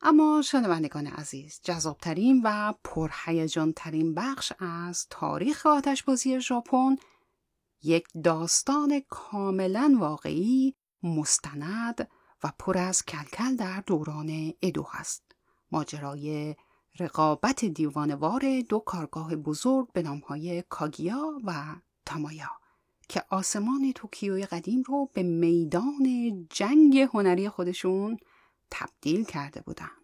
اما شنوندگان عزیز، جذابترین و پرهیجانترین بخش از تاریخ آتشبازی ژاپن یک داستان کاملا واقعی، مستند و پر از کلکل در دوران ادو است. ماجرای رقابت دیوانه‌وار دو کارگاه بزرگ به نامهای کاگیا و تامایا که آسمان توکیوی قدیم رو به میدان جنگ هنری خودشون تبدیل کرده بودن.